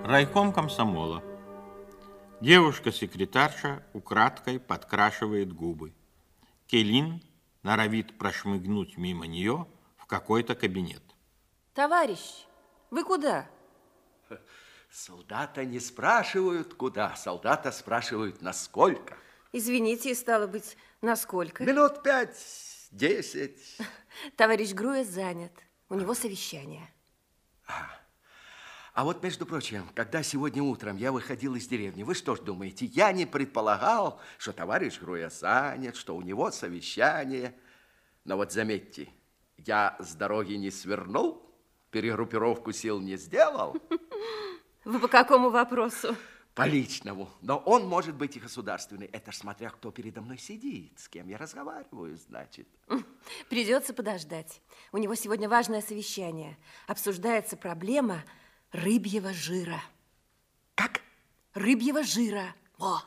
Райком комсомола. Девушка-секретарша украдкой подкрашивает губы. Келин норовит прошмыгнуть мимо нее в какой-то кабинет. Товарищ, вы куда? Солдата не спрашивают, куда. Солдата спрашивают, насколько. Извините, стало быть, насколько? Минут 5-10. Товарищ Груя занят. У него совещание. А вот, между прочим, когда сегодня утром я выходил из деревни, вы что ж думаете, я не предполагал, что товарищ Груя занят, что у него совещание. Но вот заметьте, я с дороги не свернул, перегруппировку сил не сделал. Вы по какому вопросу? По личному. Но он может быть и государственный. Это ж смотря, кто передо мной сидит, с кем я разговариваю, значит. Придется подождать. У него сегодня важное совещание. Обсуждается проблема рыбьего жира. Как? Рыбьего жира. Во!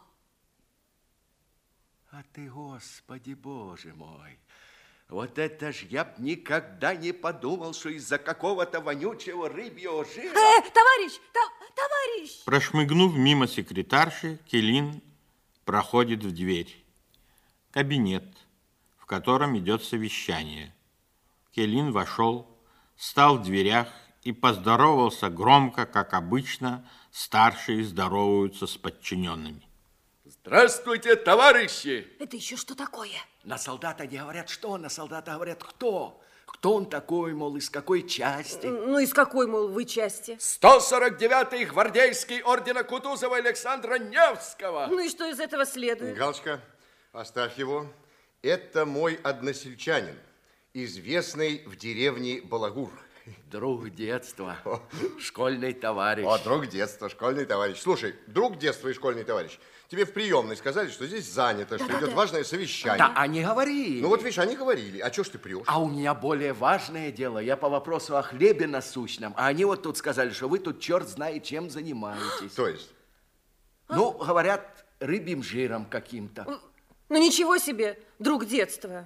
А ты, Господи, Боже мой, вот это ж я б никогда не подумал, что из-за какого-то вонючего рыбьего жира... Товарищ! Товарищ! Прошмыгнув мимо секретарши, Келин проходит в дверь. Кабинет, в котором идет совещание. Келин вошел, стал в дверях и поздоровался громко, как обычно, старшие здороваются с подчиненными. Здравствуйте, товарищи! Это еще что такое? На солдата не говорят что, на солдата говорят кто. Кто он такой, мол, из какой части? Ну, из какой, мол, вы части? 149-й гвардейский ордена Кутузова Александра Невского. Ну и что из этого следует? Галочка, оставь его. Это мой односельчанин, известный в деревне Балагур. Друг детства, школьный товарищ. О, друг детства, школьный товарищ. Слушай, друг детства и школьный товарищ, тебе в приемной сказали, что здесь занято, что идет важное совещание. Да, они говорили. Ну вот видишь, они говорили. А что ж ты прешь? А у меня более важное дело. Я по вопросу о хлебе насущном. А они вот тут сказали, что вы тут черт знает чем занимаетесь. То есть? Ну, говорят, рыбьим жиром каким-то. Ну ничего себе, друг детства.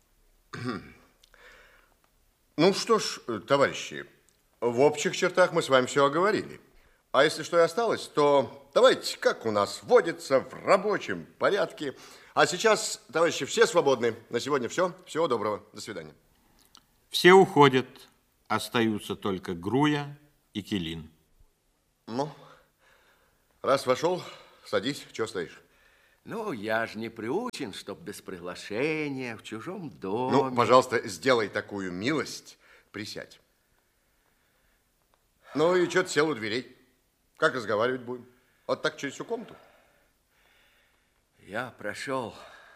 Ну что ж, товарищи, в общих чертах мы с вами все оговорили. А если что и осталось, то давайте, как у нас водится, в рабочем порядке. А сейчас, товарищи, все свободны. На сегодня все. Всего доброго. До свидания. Все уходят, остаются только Груя и Келин. Ну, раз вошел, садись, чего стоишь? Ну, я же не приучен, чтоб без приглашения, в чужом доме. Ну, пожалуйста, сделай такую милость, присядь. Ну и что ты сел у дверей? Как разговаривать будем? Вот так через всю комнату? Я прошел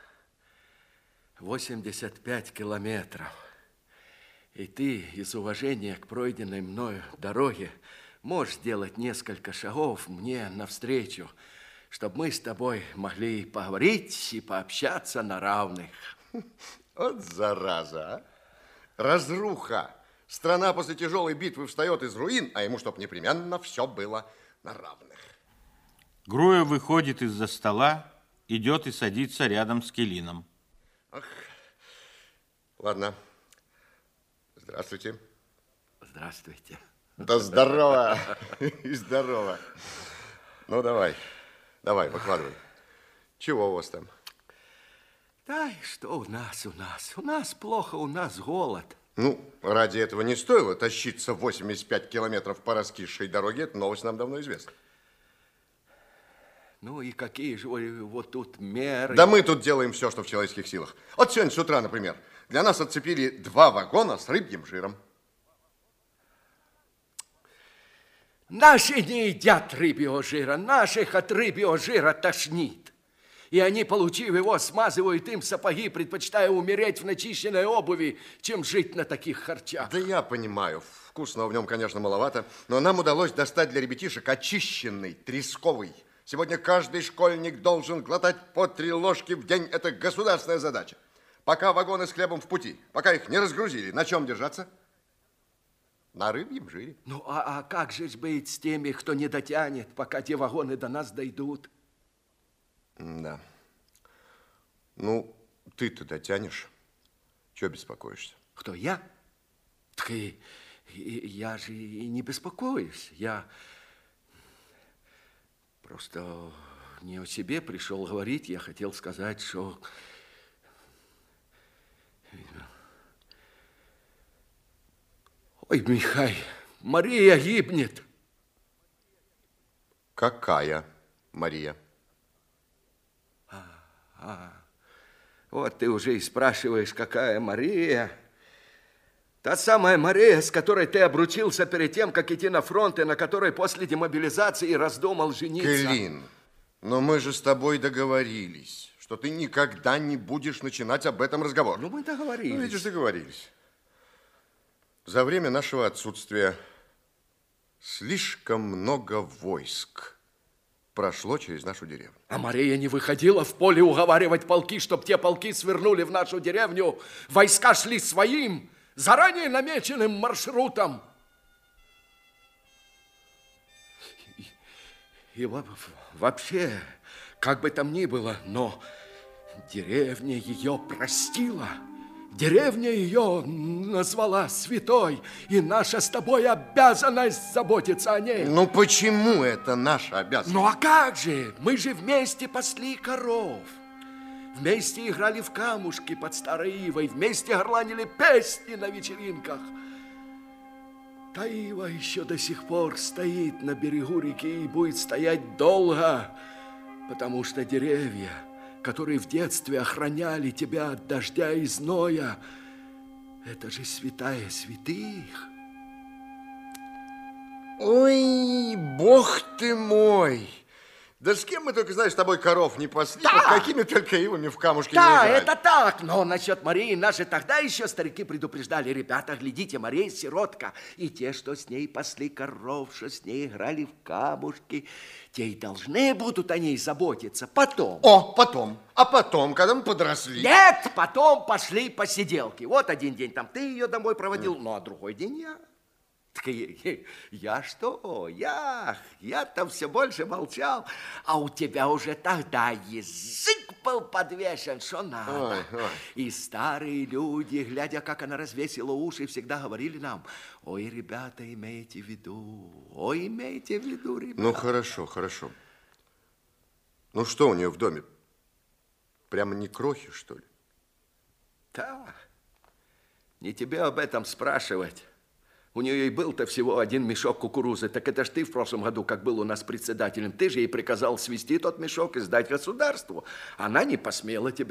85 километров. И ты из уважения к пройденной мною дороге можешь сделать несколько шагов мне навстречу, чтобы мы с тобой могли поговорить и пообщаться на равных. Вот зараза, а. Разруха. Страна после тяжелой битвы встает из руин, а ему чтоб непременно все было на равных. Груя выходит из-за стола, идет и садится рядом с Келином. Ах. Ладно. Здравствуйте. Здравствуйте. Да здорово. И здорово. Ну, давай. Давай, выкладывай. Чего у вас там? Да, и что у нас? У нас плохо, у нас голод. Ну, ради этого не стоило тащиться 85 километров по раскисшей дороге. Эта новость нам давно известна. Ну и какие же вот тут меры? Да мы тут делаем все, что в человеческих силах. Вот сегодня с утра, например, для нас отцепили 2 вагона с рыбьим жиром. Наши не едят рыбьего жира, наших от рыбьего жира тошнит. И они, получив его, смазывают им сапоги, предпочитая умереть в начищенной обуви, чем жить на таких харчах. Да я понимаю, вкусного в нем, конечно, маловато, но нам удалось достать для ребятишек очищенный, тресковый. Сегодня каждый школьник должен глотать по 3 ложки в день. Это государственная задача. Пока вагоны с хлебом в пути, пока их не разгрузили, на чем держаться? На рыбьем жире. Ну, а как же быть с теми, кто не дотянет, пока те вагоны до нас дойдут? Да. Ну, ты-то дотянешь. Чего беспокоишься? Кто, я? Так я же и не беспокоюсь. просто не о себе пришел говорить. Я хотел сказать, что... Ой, Михай, Мария гибнет. Какая Мария? Вот ты уже и спрашиваешь, какая Мария. Та самая Мария, с которой ты обручился перед тем, как идти на фронт, и на которой после демобилизации раздумал жениться. Келин, но мы же с тобой договорились, что ты никогда не будешь начинать об этом разговор. Ну, мы договорились. Ну, видишь, договорились. За время нашего отсутствия слишком много войск прошло через нашу деревню. А Мария не выходила в поле уговаривать полки, чтоб те полки свернули в нашу деревню. Войска шли своим, заранее намеченным маршрутом. И вообще, как бы там ни было, но деревня ее простила. Деревня ее назвала святой, и наша с тобой обязанность заботиться о ней. Ну, почему это наша обязанность? Ну, а как же? Мы же вместе пасли коров. Вместе играли в камушки под старой ивой, вместе горланили песни на вечеринках. Та ива еще до сих пор стоит на берегу реки и будет стоять долго, потому что деревья, которые в детстве охраняли тебя от дождя и зноя, это же святая святых. Ой, бог ты мой! Да с кем мы только, знаешь, с тобой коров не пасли, Да. какими только ивами в камушки не Да, играли. это так, но насчет Марии наши тогда еще старики предупреждали. Ребята, глядите, Мария сиротка. И те, что с ней пасли коров, что с ней играли в камушки, те и должны будут о ней заботиться потом. О, потом. А потом, когда мы подросли. Нет, потом пошли посиделки. Вот один день там ты ее домой проводил, ну а другой день я. Так я что? Я-то все больше молчал, а у тебя уже тогда язык был подвешен, что надо. Ой, ой. И старые люди, глядя, как она развесила уши, всегда говорили нам: ой, ребята, имейте в виду, ой, имейте в виду, ребята. Ну, хорошо, хорошо. Ну, что у нее в доме? Прямо не крохи, что ли? Да, не тебе об этом спрашивать. У нее и был-то всего один мешок кукурузы. Так это ж ты в прошлом году, как был у нас председателем, ты же ей приказал свести тот мешок и сдать государству. Она не посмела тебе